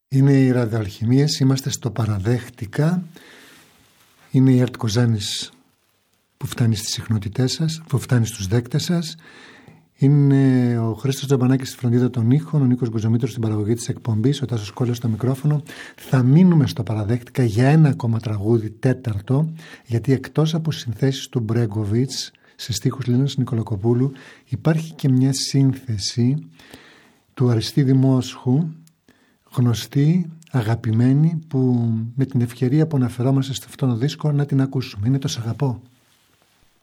Είναι οι ραδιοαλχημίες, είμαστε στο Παραδέχτηκα. Είναι η Ερτ Κοζάνης που φτάνει στις συχνότητές σας, που φτάνει στους δέκτες σας. Είναι ο Χρήστος Τζαμπανάκης στη φροντίδα των ήχων, ο Νίκος Γκουζομήτρος στην παραγωγή της εκπομπής, ο Τάσος Κόλλας στο μικρόφωνο. Θα μείνουμε στο Παραδέχτηκα για ένα ακόμα τραγούδι, τέταρτο, γιατί εκτός από συνθέσεις του Μπρέγκοβιτς σε στίχους Λίνας Νικολακοπούλου υπάρχει και μια σύνθεση του Αριστίδη Μόσχου, γνωστή, αγαπημένη, που με την ευκαιρία που αναφερόμαστε σε αυτόν τον δίσκο να την ακούσουμε. Είναι το «Σ' αγαπώ».